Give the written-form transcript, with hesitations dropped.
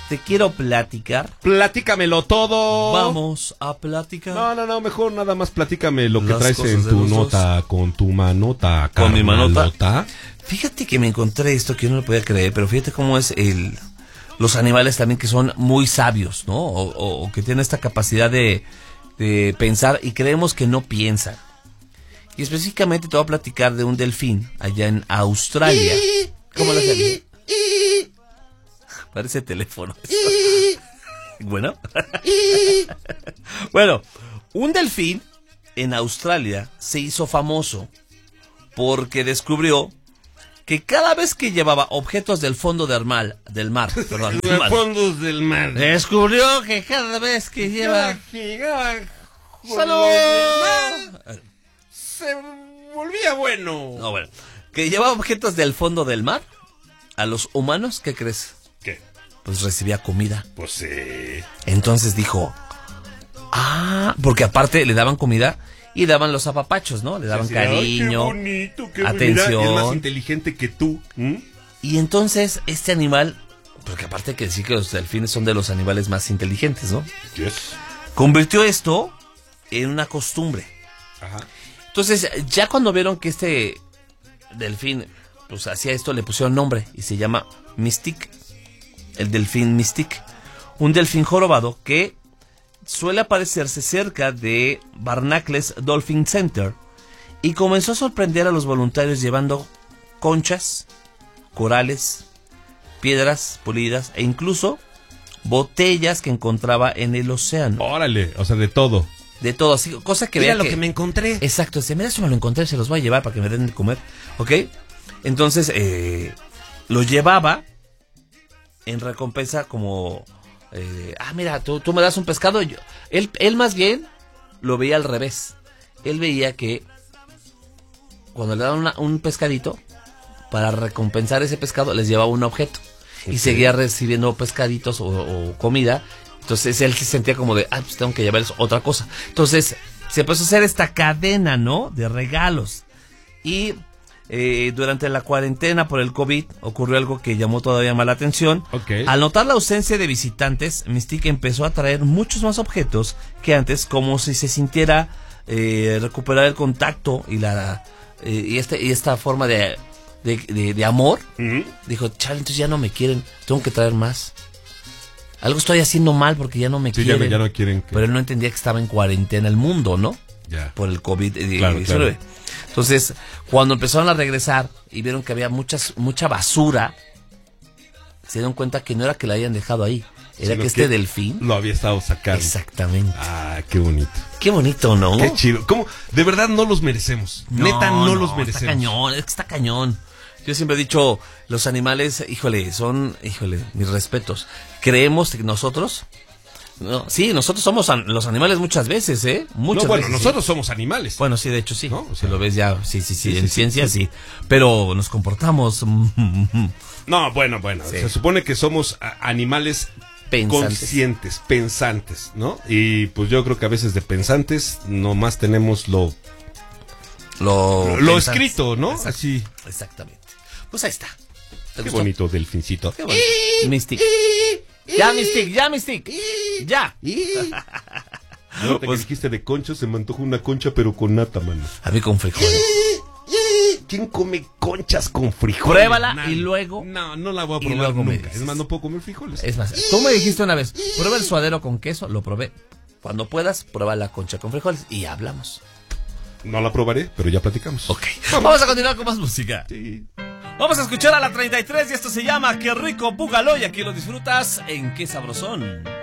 te quiero platicar. Platícamelo todo. Vamos a platicar. No, mejor nada más platícame lo que Las traes cosas en de tu los nota, con tu manota, Con mi manota. carnalota. Fíjate que me encontré esto que yo no lo podía creer, pero fíjate cómo es los animales también que son muy sabios, ¿no? O que tienen esta capacidad de pensar y creemos que no piensan. Y específicamente te voy a platicar de un delfín allá en Australia. ¿Cómo lo hace? Parece teléfono. Bueno. Bueno, un delfín en Australia se hizo famoso porque descubrió que cada vez que llevaba objetos del fondo del mar, Fondos del mar. descubrió que cada vez que lleva... ¡Salud! Se volvía bueno. No, bueno, que llevaba objetos del fondo del mar, a los humanos, ¿qué crees? ¿Qué? Pues recibía comida. Pues sí. Entonces dijo, porque aparte le daban comida y daban los apapachos, ¿no? Le daban Sí, cariño, ay, qué bonito, qué atención. bonito. Es más inteligente que tú. Y entonces este animal, porque aparte hay que decir que los delfines son de los animales más inteligentes, ¿no? Yes. Convirtió esto en una costumbre. Ajá. Entonces, ya cuando vieron que este delfín pues hacía esto, le pusieron nombre y se llama Mystique, el delfín Mystique, un delfín jorobado que suele aparecerse cerca de Barnacles Dolphin Center y comenzó a sorprender a los voluntarios llevando conchas, corales, piedras pulidas e incluso botellas que encontraba en el océano. Órale, o sea, de todo. De todo, así, cosa que Mira vea lo que me encontré. Exacto, mira, eso me lo encontré, se los voy a llevar para que me den de comer, ¿ok? Entonces, lo llevaba en recompensa como, mira, tú me das un pescado. Él más bien lo veía al revés. Él veía que cuando le daban un pescadito, para recompensar ese pescado, les llevaba un objeto. Okay. Y seguía recibiendo pescaditos o comida. Entonces él se sentía como de, pues tengo que llevarles otra cosa. Entonces se empezó a hacer esta cadena, ¿no? De regalos. Y durante la cuarentena por el COVID ocurrió algo que llamó todavía más la atención. Okay. Al notar la ausencia de visitantes, Mystique empezó a traer muchos más objetos que antes, como si se sintiera recuperar el contacto y esta forma de amor. Uh-huh. Dijo, chale, entonces ya no me quieren, tengo que traer más. Algo estoy haciendo mal porque ya no me quieren. Ya no quieren. Pero él no entendía que estaba en cuarentena el mundo, ¿no? Ya. Por el COVID-19. Claro. Entonces, cuando empezaron a regresar y vieron que había mucha basura, se dieron cuenta que no era que la hayan dejado ahí. Era que este delfín lo había estado sacando. Exactamente. Qué bonito. Qué bonito, ¿no? Qué chido. ¿Cómo? De verdad no los merecemos. Neta, no los merecemos. Está cañón. Yo siempre he dicho, los animales, mis respetos. Creemos que nosotros, nosotros somos los animales muchas veces, muchas veces. Nosotros somos animales. Bueno, sí, de hecho sí. ¿No? O sea, si lo ves ya, sí, en ciencia sí. Pero nos comportamos. No, bueno. Sí. Se supone que somos animales conscientes, pensantes, ¿no? Y pues yo creo que a veces de pensantes nomás tenemos lo escrito, ¿no? Así. Exactamente. Pues ahí está. Qué bonito delfincito. Qué bonito. Mystique. Ya, Mystique. Ya. Ahorita que dijiste de concha, se me antoja una concha, pero con nata, mano. A mí con frijoles. ¿Quién come conchas con frijoles? Pruébala y luego... No la voy a probar nunca. Es más, no puedo comer frijoles. Es más, tú me dijiste una vez, prueba el suadero con queso, lo probé. Cuando puedas, prueba la concha con frijoles y hablamos. No la probaré, pero ya platicamos. Ok. Vamos a continuar con más música. Sí. Vamos a escuchar a la 33 y esto se llama Qué rico búgalo y aquí lo disfrutas en Qué sabrosón.